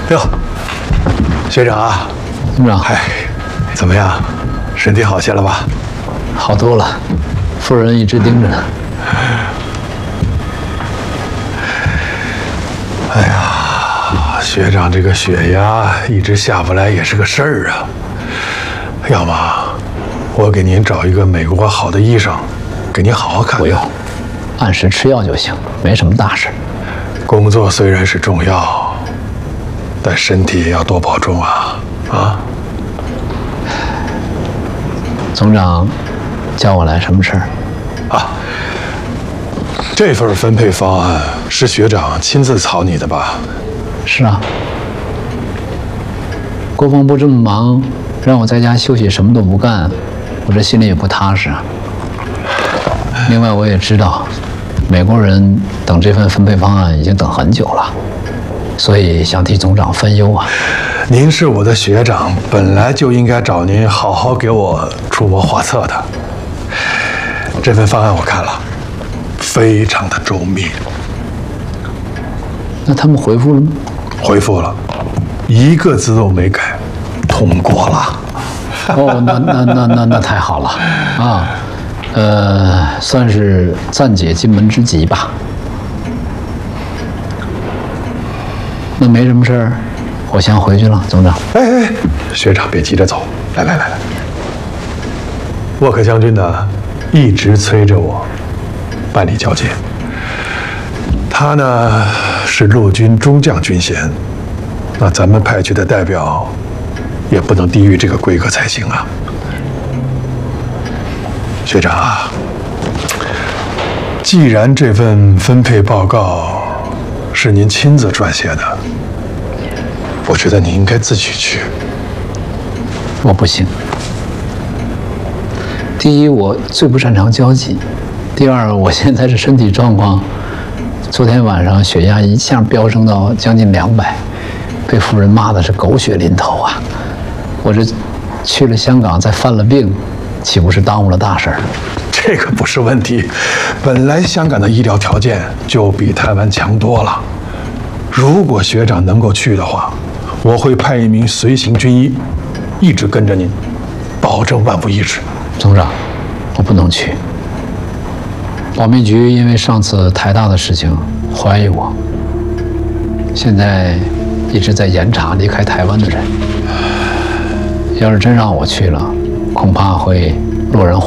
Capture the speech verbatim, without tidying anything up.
哟，学长啊， 怎么长？ 哎，怎么样？身体好些了吧？ 好多了，夫人一直盯着呢。 哎呀，学长这个血压一直下不来也是个事儿啊。要么我给您找一个美国好的医生，给您好好看看。 不用，按时吃药就行，没什么大事。 工作虽然是重要，但身体也要多保重啊！啊， 总长叫我来什么事儿？ 啊，这份分配方案是学长亲自草拟的吧？ 是啊，国防部这么忙，让我在家休息什么都不干，我这心里也不踏实啊。另外，我也知道，美国人等这份分配方案已经等很久了，所以想替总长分忧啊。 您是我的学长，本来就应该找您好好给我出谋划策的。这份方案我看了，非常的周密。 那他们回复了吗？ 回复了，一个字都没改，通过了。 哦，那那那那那太好了啊！呃，算是暂解金门之急吧。那没什么事儿，我先回去了，总长。 哎哎，学长别急着走，来来来来，沃克将军呢，一直催着我办理交接。他呢是陆军中将军衔，那咱们派去的代表也不能低于这个规格才行啊。学长啊，既然这份分配报告是您亲自撰写的，我觉得你应该自己去。 我不行。第一，我最不擅长交际；第二，我现在这身体状况，昨天晚上血压一下飙升到将近两百，被夫人骂的是狗血淋头啊！我这去了香港再犯了病，岂不是耽误了大事儿？ 这个不是问题，本来香港的医疗条件就比台湾强多了。如果学长能够去的话，我会派一名随行军医，一直跟着您，保证万无一失。 总长，我不能去。保密局因为上次台大的事情怀疑我，现在一直在严查离开台湾的人。要是真让我去了，恐怕会落人